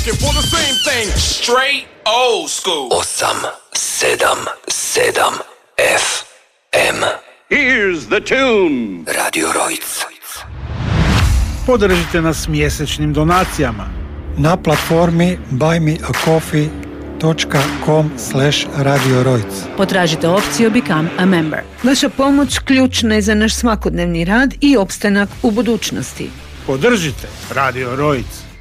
looking for the same thing. Straight old school. 877 FM. Here's the tune. Radio Rojc. Podržite nas mjesečnim donacijama na platformi buymeacoffee.com/Radio Rojc. Potražite opciju Become a Member. Vaša pomoć ključna je za naš svakodnevni rad i opstanak u budućnosti. Podržite Radio Rojc.